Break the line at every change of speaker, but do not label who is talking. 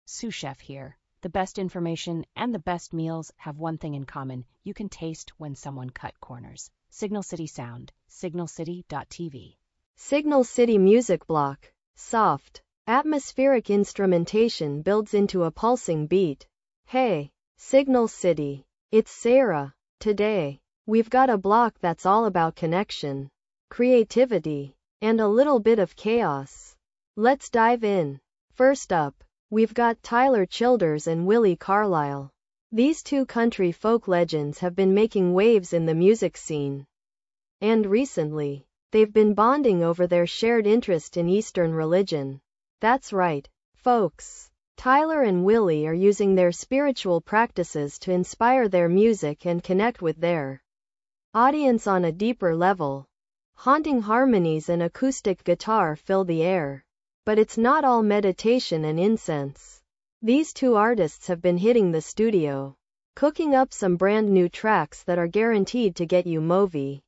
Sous Chef here. The best information and the best meals have one thing in common. You can taste when someone cut corners. Signal City Sound, signalcity.tv.
Signal City Music Block. Soft, atmospheric instrumentation builds into a pulsing beat. Hey, Signal City. It's Sarah. Today, we've got a block that's all about connection, creativity, and a little bit of chaos. Let's dive in. First up, we've got Tyler Childers and Willie Carlisle. These two country folk legends have been making waves in the music scene. And recently, they've been bonding over their shared interest in Eastern religion. That's right, folks. Tyler and Willie are using their spiritual practices to inspire their music and connect with their audience on a deeper level. Haunting harmonies and acoustic guitar fill the air. But it's not all meditation and incense. These two artists have been hitting the studio, cooking up some brand new tracks that are guaranteed to get you movie.